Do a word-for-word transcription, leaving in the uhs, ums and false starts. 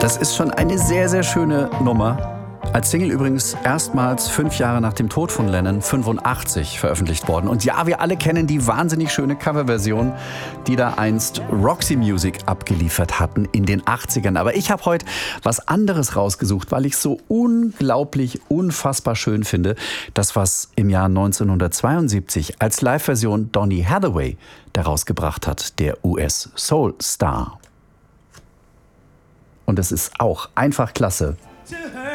Das ist schon eine sehr, sehr schöne Nummer. Als Single übrigens erstmals fünf Jahre nach dem Tod von Lennon, fünfundachtzig, veröffentlicht worden. Und ja, wir alle kennen die wahnsinnig schöne Coverversion, die da einst Roxy Music abgeliefert hatten in den achtzigern. Aber ich habe heute was anderes rausgesucht, weil ich es so unglaublich, unfassbar schön finde. Das, was im Jahr neunzehnhundertzweiundsiebzig als Live-Version Donny Hathaway daraus gebracht hat, der U S-Soul-Star. Und es ist auch einfach klasse.